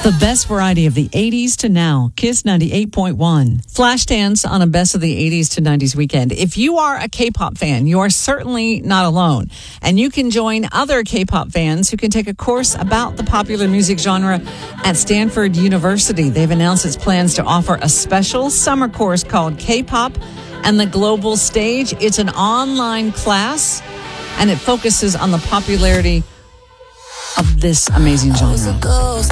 The best variety of the 80s to now. Kiss 98.1. Flash dance on a best of the 80s to 90s weekend. If you are a K-pop fan, you are certainly not alone. And you can join other K-pop fans who can take a course about the popular music genre at Stanford University. They've announced its plans to offer a special summer course called K-pop and the Global Stage. It's an online class, and it focuses on the popularity of this amazing genre.